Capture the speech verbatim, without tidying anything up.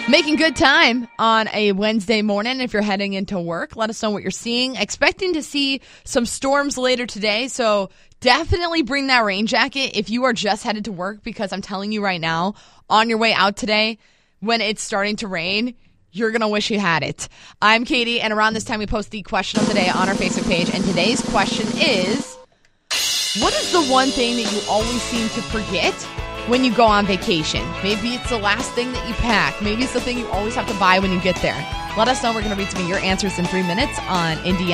Making good time on a Wednesday morning if you're heading into work. Let us know what you're seeing. Expecting to see some storms later today, so definitely bring that rain jacket if you are just headed to work, because I'm telling you right now, on your way out today, when it's starting to rain, you're going to wish you had it. I'm Katie, and around this time we post the question of the day on our Facebook page, and today's question is, what is the one thing that you always seem to forget when you go on vacation? Maybe it's the last thing that you pack. Maybe it's the thing you always have to buy when you get there. Let us know. We're going to read some of your answers in three minutes on Indiana